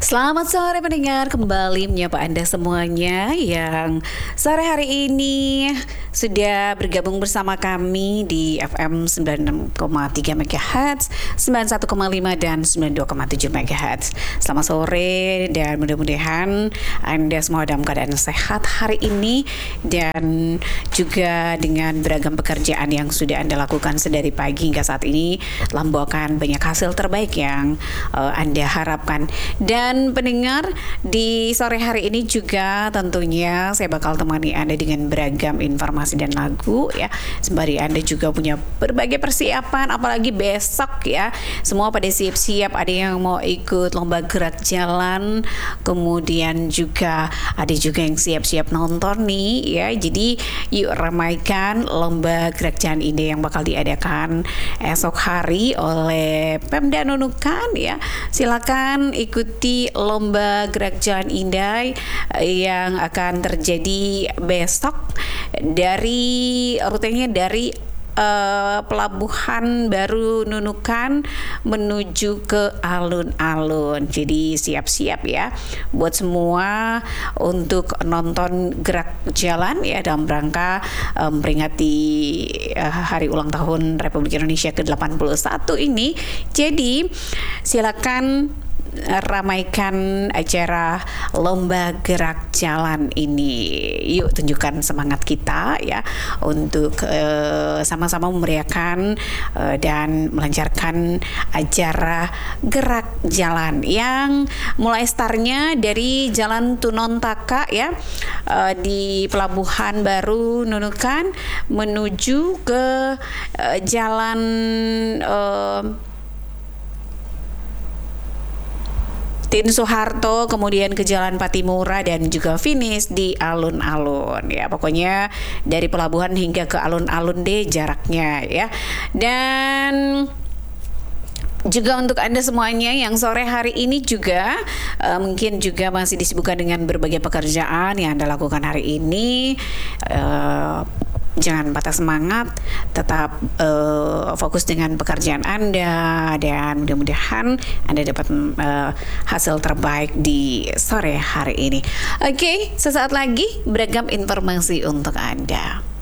Selamat sore pendengar, kembali menyapa Anda semuanya yang sore hari ini sudah bergabung bersama kami di FM 96,3 MHz, 91,5 dan 92,7 MHz. Selamat sore dan mudah-mudahan Anda semua dalam keadaan sehat hari ini dan juga dengan beragam pekerjaan yang sudah Anda lakukan sedari pagi hingga saat ini telah membuahkan banyak hasil terbaik yang Anda harapkan. Dan pendengar, di sore hari ini juga tentunya saya bakal temani Anda dengan beragam informasi dan lagu ya. Sembari Anda juga punya berbagai persiapan, apalagi besok ya. Semua pada siap-siap, ada yang mau ikut lomba gerak jalan, kemudian juga ada juga yang siap-siap nonton nih ya. Jadi yuk ramaikan lomba gerak jalan ini yang bakal diadakan esok hari oleh Pemda Nunukan ya. Silakan ikuti lomba gerak jalan Indai yang akan terjadi besok dari rutenya dari Pelabuhan Baru Nunukan menuju ke alun-alun. Jadi siap-siap ya buat semua untuk nonton gerak jalan ya dalam rangka memperingati hari ulang tahun Republik Indonesia ke-81 ini. Jadi silakan ramaikan acara lomba gerak jalan ini. Yuk tunjukkan semangat kita ya untuk sama-sama memeriahkan dan melancarkan acara gerak jalan yang mulai startnya dari Jalan Tunontaka ya di Pelabuhan Baru Nunukan menuju ke Jalan Tin Soeharto, kemudian ke Jalan Patimura dan juga finish di alun-alun ya. Pokoknya dari pelabuhan hingga ke alun-alun deh jaraknya ya. Dan juga untuk Anda semuanya yang sore hari ini juga mungkin juga masih disibukkan dengan berbagai pekerjaan yang Anda lakukan hari ini, jangan patah semangat, tetap fokus dengan pekerjaan Anda dan mudah-mudahan Anda dapat hasil terbaik di sore hari ini. Oke, sesaat lagi beragam informasi untuk Anda.